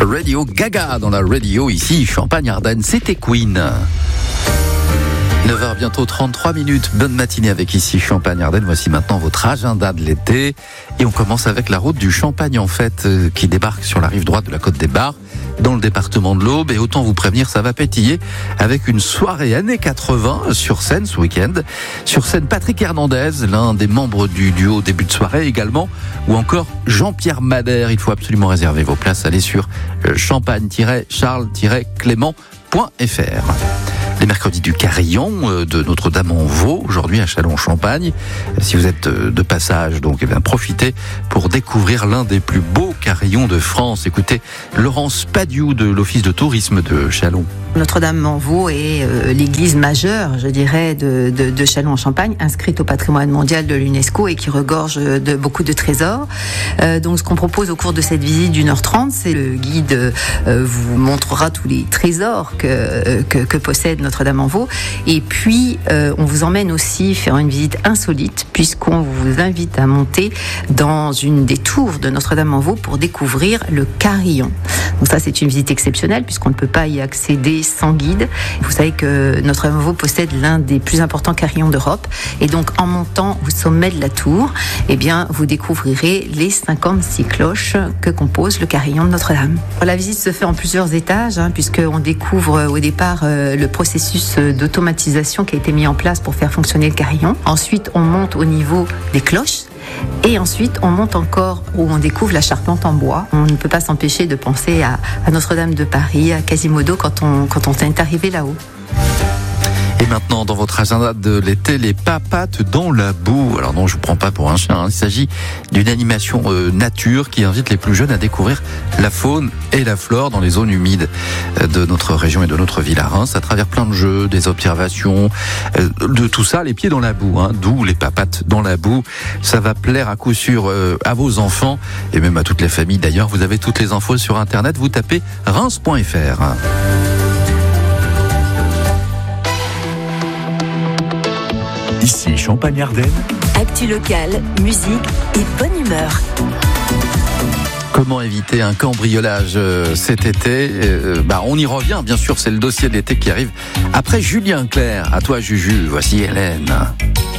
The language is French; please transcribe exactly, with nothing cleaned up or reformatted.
Radio Gaga dans la radio ici, Champagne-Ardenne, c'était Queen. neuf heures bientôt trente-trois minutes, bonne matinée avec ici Champagne-Ardenne. Voici maintenant votre agenda de l'été et on commence avec la route du Champagne en fait qui débarque sur la rive droite de la Côte des Barres dans le département de l'Aube et autant vous prévenir ça va pétiller avec une soirée années quatre-vingts sur scène ce week-end. Sur scène Patrick Hernandez, l'un des membres du duo début de soirée également, ou encore Jean-Pierre Madère. Il faut absolument réserver vos places, allez sur champagne tiret charles tiret clément point f r. Les mercredis du Carillon de Notre-Dame-en-Vaux, aujourd'hui à Châlons-en-Champagne. Si vous êtes de passage, donc, eh bien, profitez pour découvrir l'un des plus beaux carillons de France. Écoutez, Laurence Padiou de l'Office de tourisme de Châlons. Notre-Dame-en-Vaux est euh, l'église majeure, je dirais, de, de, de Châlons-en-Champagne, inscrite au patrimoine mondial de l'UNESCO et qui regorge de beaucoup de trésors. Euh, donc, ce qu'on propose au cours de cette visite d'une heure trente, c'est le guide euh, vous montrera tous les trésors que, que, que possède Notre-Dame-en-Vaux. Et puis, euh, on vous emmène aussi faire une visite insolite, puisqu'on vous invite à monter dans une des tours de Notre-Dame-en-Vaux pour découvrir le carillon. Donc ça, c'est une visite exceptionnelle, puisqu'on ne peut pas y accéder sans guide. Vous savez que Notre-Dame-en-Vaux possède l'un des plus importants carillons d'Europe. Et donc, en montant au sommet de la tour, eh bien, vous découvrirez les cinquante-six cloches que compose le carillon de Notre-Dame. La visite se fait en plusieurs étages, hein, puisqu'on découvre au départ euh, le processus d'automatisation qui a été mis en place pour faire fonctionner le carillon. Ensuite, on monte au niveau des cloches. Et ensuite, on monte encore où on découvre la charpente en bois. On ne peut pas s'empêcher de penser à, à Notre-Dame de Paris, à Quasimodo quand on, quand on est arrivé là-haut. Et maintenant, dans votre agenda de l'été, les papates dans la boue. Alors non, je vous prends pas pour un chien. Hein. Il s'agit d'une animation euh, nature qui invite les plus jeunes à découvrir la faune et la flore dans les zones humides de notre région et de notre ville à Reims, à travers plein de jeux, des observations, euh, de tout ça, les pieds dans la boue. Hein. D'où les papates dans la boue. Ça va plaire à coup sûr euh, à vos enfants et même à toutes les familles d'ailleurs. Vous avez toutes les infos sur Internet. Vous tapez reims point f r. Ici Champagne-Ardenne. Actu locale, musique et bonne humeur. Comment éviter un cambriolage euh, cet été euh, bah, on y revient, bien sûr, c'est le dossier de l'été qui arrive après Julien Clerc. À toi Juju, voici Hélène.